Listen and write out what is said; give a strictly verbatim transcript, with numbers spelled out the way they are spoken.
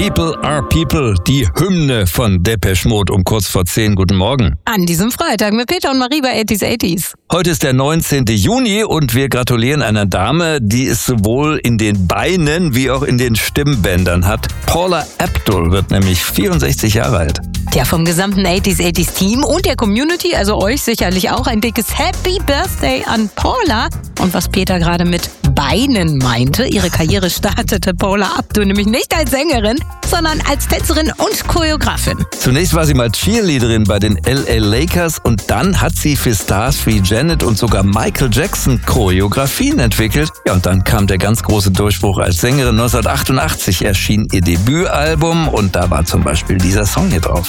People are People, die Hymne von Depeche Mode um kurz vor zehn. Guten Morgen. An diesem Freitag mit Peter und Marie bei eighties eighties. Heute ist der neunzehnten Juni und wir gratulieren einer Dame, die es sowohl in den Beinen wie auch in den Stimmbändern hat. Paula Abdul wird nämlich vierundsechzig Jahre alt. Ja, vom gesamten eighties eighties Team und der Community, also euch sicherlich auch, ein dickes Happy Birthday an Paula. Und was Peter gerade mit Beinen meinte, ihre Karriere startete Paula Abdul nämlich nicht als Sängerin, sondern als Tänzerin und Choreografin. Zunächst war sie mal Cheerleaderin bei den L A Lakers und dann hat sie für Stars wie Janet und sogar Michael Jackson Choreografien entwickelt. Ja, und dann kam der ganz große Durchbruch als Sängerin. neunzehnhundertachtundachtzig erschien ihr Debütalbum und da war zum Beispiel dieser Song hier drauf.